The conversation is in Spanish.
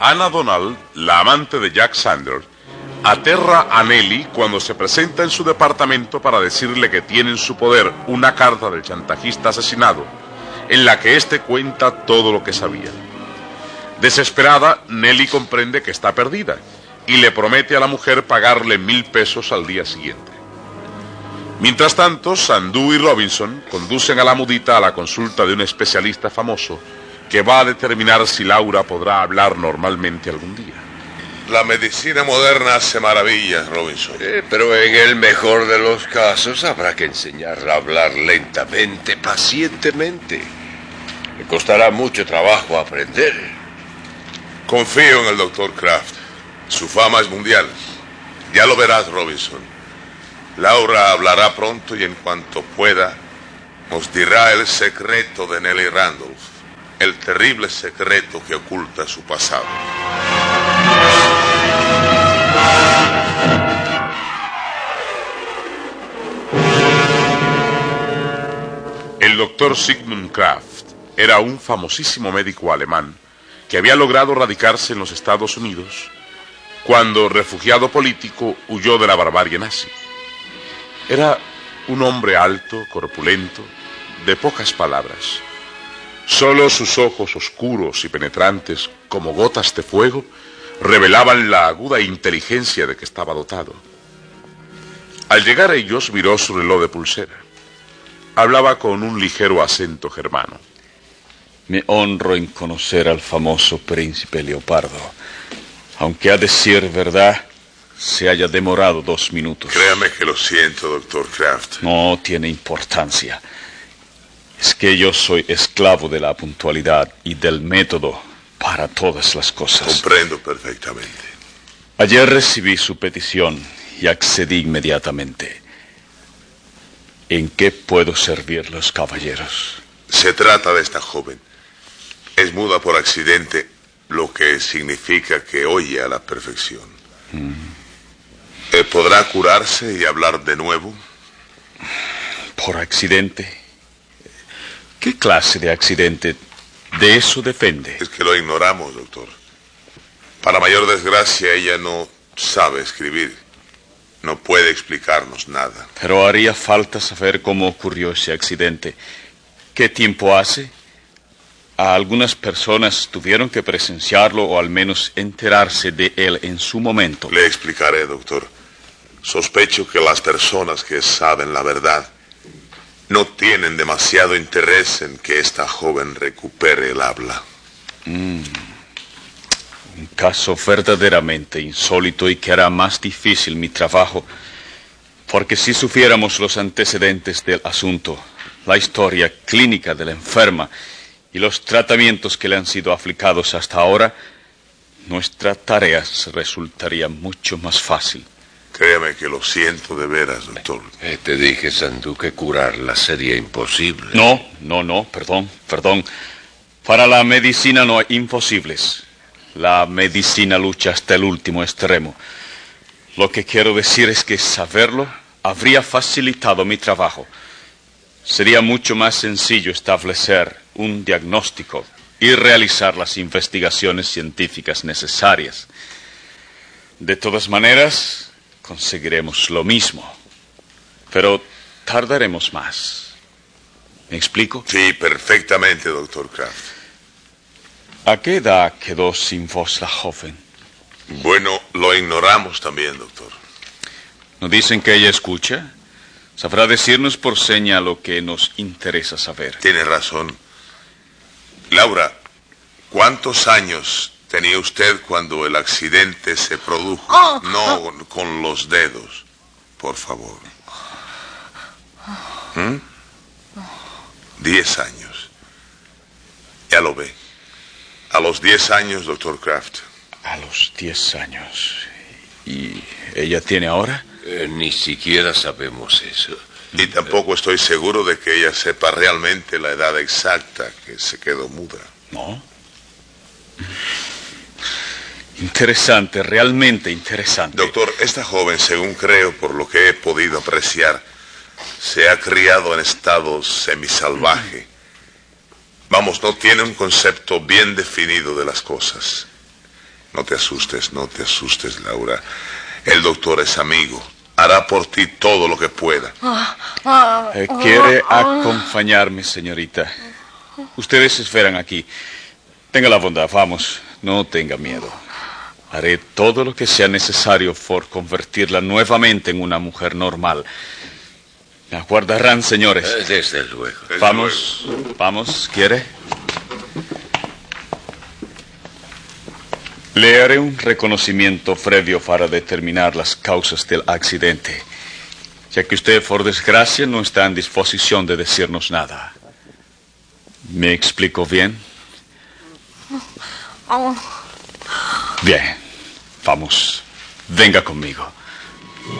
Anna Donald, la amante de Jack Sanders, aterra a Nellie cuando se presenta en su departamento para decirle que tiene en su poder una carta del chantajista asesinado, en la que éste cuenta todo lo que sabía. Desesperada, Nellie comprende que está perdida y le promete a la mujer pagarle 1,000 pesos al día siguiente. Mientras tanto, Sandú y Robinson conducen a la mudita a la consulta de un especialista famoso que va a determinar si Laura podrá hablar normalmente algún día. La medicina moderna hace maravillas, Robinson. Pero en el mejor de los casos habrá que enseñarla a hablar lentamente, pacientemente. Le costará mucho trabajo aprender. Confío en el Dr. Kraft. Su fama es mundial. Ya lo verás, Robinson. Laura hablará pronto y en cuanto pueda nos dirá el secreto de Nellie Randolph, el terrible secreto que oculta su pasado. El doctor Sigmund Kraft era un famosísimo médico alemán que había logrado radicarse en los Estados Unidos cuando, refugiado político, huyó de la barbarie nazi. Era un hombre alto, corpulento, de pocas palabras. Solo sus ojos oscuros y penetrantes, como gotas de fuego, revelaban la aguda inteligencia de que estaba dotado. Al llegar a ellos, miró su reloj de pulsera. Hablaba con un ligero acento germano. Me honro en conocer al famoso príncipe Leopardo, aunque a decir verdad se haya demorado 2 minutos. Créame que lo siento, Dr. Kraft. No tiene importancia. Es que yo soy esclavo de la puntualidad y del método para todas las cosas. Comprendo perfectamente. Ayer recibí su petición y accedí inmediatamente. ¿En qué puedo servirlos, caballeros? Se trata de esta joven. Es muda por accidente, lo que significa que oye a la perfección. ¿Podrá curarse y hablar de nuevo? ¿Por accidente? ¿Qué clase de accidente? De eso depende. Es que lo ignoramos, doctor. Para mayor desgracia, ella no sabe escribir. No puede explicarnos nada. Pero haría falta saber cómo ocurrió ese accidente. ¿Qué tiempo hace? A algunas personas tuvieron que presenciarlo o al menos enterarse de él en su momento. Le explicaré, doctor. Sospecho que las personas que saben la verdad no tienen demasiado interés en que esta joven recupere el habla. Un caso verdaderamente insólito y que hará más difícil mi trabajo, porque si supiéramos los antecedentes del asunto, la historia clínica de la enferma y los tratamientos que le han sido aplicados hasta ahora, nuestra tarea resultaría mucho más fácil. Créame que lo siento de veras, doctor. Te dije, Sandú, que curarla sería imposible. No, perdón. Para la medicina no hay imposibles. La medicina lucha hasta el último extremo. Lo que quiero decir es que saberlo habría facilitado mi trabajo. Sería mucho más sencillo establecer un diagnóstico y realizar las investigaciones científicas necesarias. De todas maneras, conseguiremos lo mismo, pero tardaremos más. ¿Me explico? Sí, perfectamente, doctor Kraft. ¿A qué edad quedó sin voz la joven? Bueno, lo ignoramos también, doctor. ¿No dicen que ella escucha? Sabrá decirnos por seña lo que nos interesa saber. Tiene razón. Laura, ¿cuántos años tenía usted cuando el accidente se produjo? No con los dedos, por favor. 10 años. Ya lo ve. A los 10 años, doctor Kraft. A los 10 años. ¿Y ella tiene ahora? Ni siquiera sabemos eso. Y tampoco estoy seguro de que ella sepa realmente la edad exacta que se quedó muda. ¿No? Interesante, realmente interesante. Doctor, esta joven, según creo, por lo que he podido apreciar, se ha criado en estado semisalvaje. Vamos, no tiene un concepto bien definido de las cosas. No te asustes, Laura. El doctor es amigo. Hará por ti todo lo que pueda. ¿Quiere acompañarme, señorita? Ustedes esperan aquí. Tenga la bondad, vamos. No tenga miedo. Haré todo lo que sea necesario por convertirla nuevamente en una mujer normal. ¿Me aguardarán, señores? Desde luego. Vamos, vamos, ¿quiere? Le haré un reconocimiento previo para determinar las causas del accidente, ya que usted, por desgracia, no está en disposición de decirnos nada. ¿Me explico bien? Bien, vamos, venga conmigo.